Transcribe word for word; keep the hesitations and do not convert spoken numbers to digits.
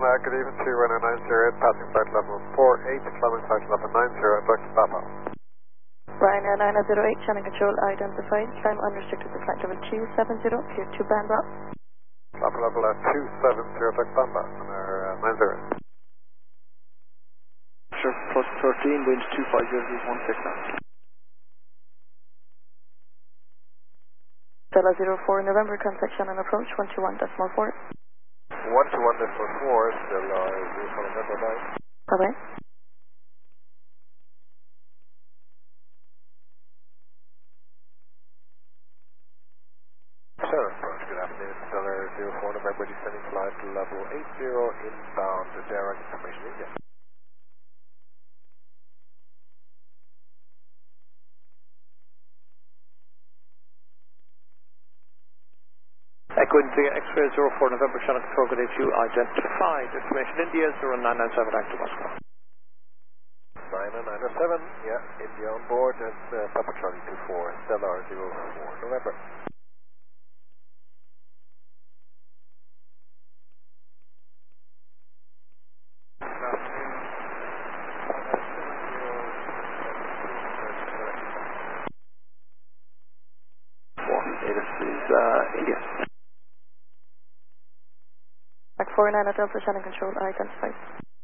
uh, good evening to runner nine zero eight, passing flight level four eight, climbing flight level nine zero, direct to Papa. Ryanair nine zero eight, channel control identified, climb unrestricted to flight level two seven zero, clear to Bamba. Papa level uh, two seven zero, direct Bamba, runner uh, nine zero. Sure, plus thirteen, wind two five zero one six nine. Stella zero four, November, contact channel approach one two one decimal four. one two one decimal four, still uh, zero four November nine. Bye-bye. Sure, approach, good afternoon, Stellar zero four November, descending flight level eight zero, inbound direct information India. Echo India X-ray zero four November, channel control, good day to you, identified, information India zero nine nine seven, active Moscow. nine nine seven, yeah, India on board, and uh, Papa Charlie two four, Stellar zero four November. This is uh, India. Back four nine at Delta, channel control identified.